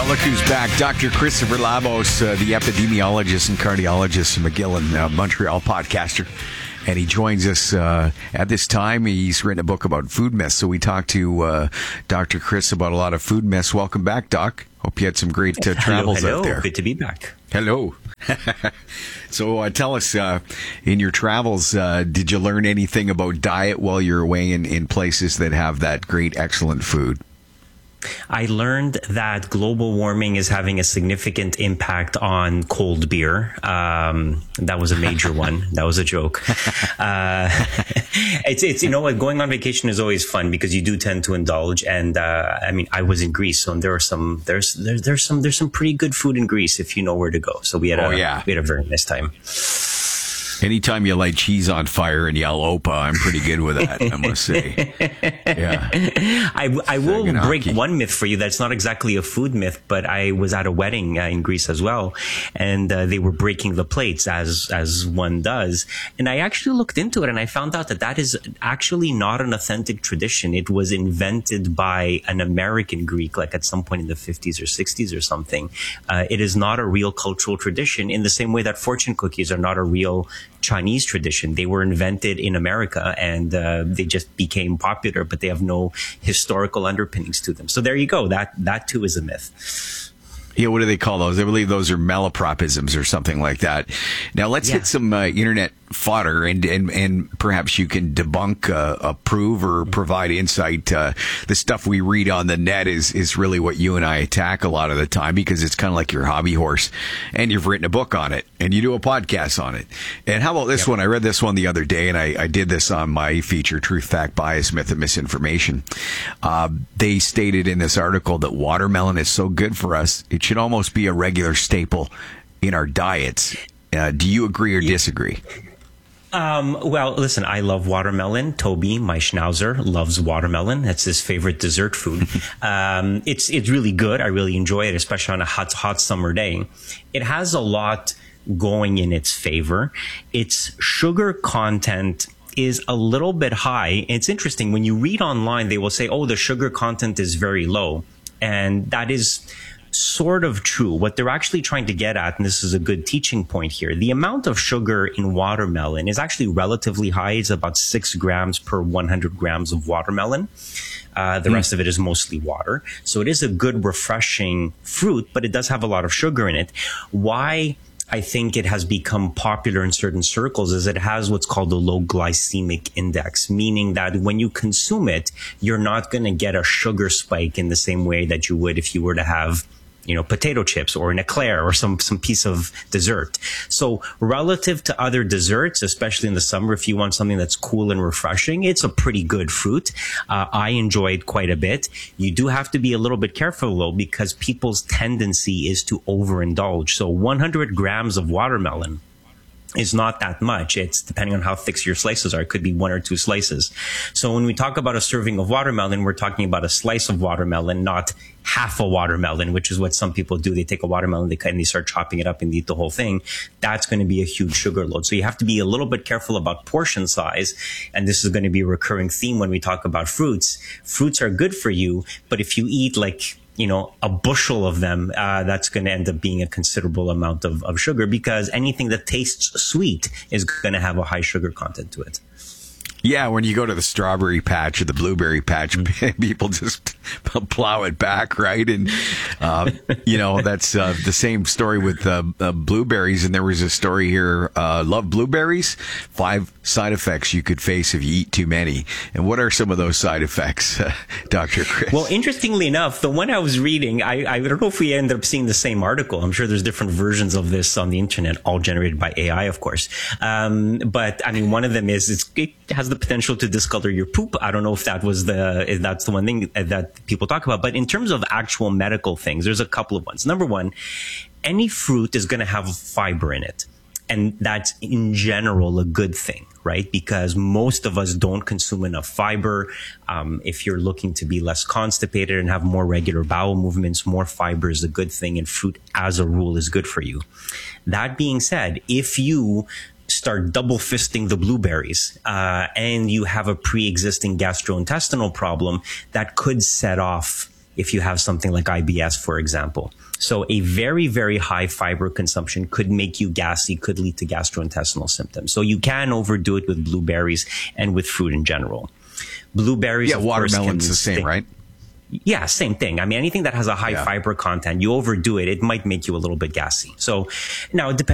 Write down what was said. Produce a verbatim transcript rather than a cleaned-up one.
look who's back. Doctor Christopher Labos, uh, the epidemiologist and cardiologist in McGill and uh, Montreal podcaster. And he joins us uh, at this time. He's written a book about food myths. So we talked to uh, Doctor Chris about a lot of food myths. Welcome back, Doc. Hope you had some great uh, travels hello, hello. out there. Good to be back. Hello. So uh, tell us, uh, in your travels, uh, did you learn anything about diet while you're away in, in places that have that great, excellent food? I learned that global warming is having a significant impact on cold beer. Um, that was a major one. That was a joke. Uh, it's, it's, you know what, going on vacation is always fun because you do tend to indulge. And, uh, I mean, I was in Greece, so there are some, there's, there, there's some, there's some pretty good food in Greece if you know where to go. So we had oh, a, yeah. we had a very nice time. Anytime you light cheese on fire and yell Opa, I'm pretty good with that, I must say. Yeah. I, I will Saganaki. break one myth for you that's not exactly a food myth, but I was at a wedding uh, in Greece as well, and uh, they were breaking the plates as as one does. And I actually looked into it, and I found out that that is actually not an authentic tradition. It was invented by an American Greek, like at some point in the fifties or sixties or something. Uh, it is not a real cultural tradition in the same way that fortune cookies are not a real Chinese tradition. They were invented in America and uh, they just became popular, but they have no historical underpinnings to them. So there you go. That that too is a myth. Yeah, what do they call those? I believe those are malapropisms or something like that. Now let's Yeah. hit some uh, internet fodder, and, and, and perhaps you can debunk, uh, approve, or provide insight. Uh, the stuff we read on the net is, is really what you and I attack a lot of the time because it's kind of like your hobby horse, and you've written a book on it, and you do a podcast on it. And how about this Yep. one? I read this one the other day, and I, I did this on my feature, Truth, Fact, Bias, Myth, and Misinformation. Uh, they stated in this article that watermelon is so good for us, it should almost be a regular staple in our diets. Uh, do you agree or disagree? Um, well, listen, I love watermelon. Toby, my schnauzer, loves watermelon. That's his favorite dessert food. um, it's, it's really good. I really enjoy it, especially on a hot, hot summer day. It has a lot going in its favor. Its sugar content is a little bit high. It's interesting. When you read online, they will say, oh, the sugar content is very low. And that is sort of true. What they're actually trying to get at, and this is a good teaching point here, the amount of sugar in watermelon is actually relatively high. It's about six grams per one hundred grams of watermelon. Uh, the mm. rest of it is mostly water. So it is a good, refreshing fruit, but it does have a lot of sugar in it. Why I think it has become popular in certain circles is it has what's called a low glycemic index, meaning that when you consume it, you're not going to get a sugar spike in the same way that you would if you were to have, you know, potato chips or an eclair or some, some piece of dessert. So relative to other desserts, especially in the summer, if you want something that's cool and refreshing, it's a pretty good fruit. Uh, I enjoy it quite a bit. You do have to be a little bit careful though, because people's tendency is to overindulge. So one hundred grams of watermelon is not that much. It's depending on how thick your slices are. It could be one or two slices. So when we talk about a serving of watermelon, we're talking about a slice of watermelon, not half a watermelon, which is what some people do. They take a watermelon, they cut and they start chopping it up and eat the whole thing. That's going to be a huge sugar load. So you have to be a little bit careful about portion size. And this is going to be a recurring theme when we talk about fruits. Fruits are good for you, but if you eat like, you know, a bushel of them, uh, that's going to end up being a considerable amount of, of sugar because anything that tastes sweet is going to have a high sugar content to it. Yeah, when you go to the strawberry patch or the blueberry patch, people just plow it back, right? And, uh, you know, that's uh, the same story with uh, uh, blueberries. And there was a story here, uh, love blueberries, five side effects you could face if you eat too many. And what are some of those side effects, uh, Doctor Chris? Well, interestingly enough, the one I was reading, I, I don't know if we ended up seeing the same article. I'm sure there's different versions of this on the internet, all generated by A I, of course. Um, but I mean, one of them is it's, it has the potential to discolor your poop. I don't know if that was the, if that's the one thing that people talk about. But in terms of actual medical things, there's a couple of ones. Number one, any fruit is going to have fiber in it. And that's in general a good thing, right? Because most of us don't consume enough fiber. Um, if you're looking to be less constipated and have more regular bowel movements, more fiber is a good thing. And fruit as a rule is good for you. That being said, if you start double fisting the blueberries, uh, and you have a pre-existing gastrointestinal problem, that could set off if you have something like I B S, for example. So a very, very high fiber consumption could make you gassy, could lead to gastrointestinal symptoms. So you can overdo it with blueberries and with fruit in general. Blueberries, Yeah, of course, watermelon's can the same, sting. right? Yeah, same thing. I mean, anything that has a high Yeah. fiber content, you overdo it, it might make you a little bit gassy. So now it depends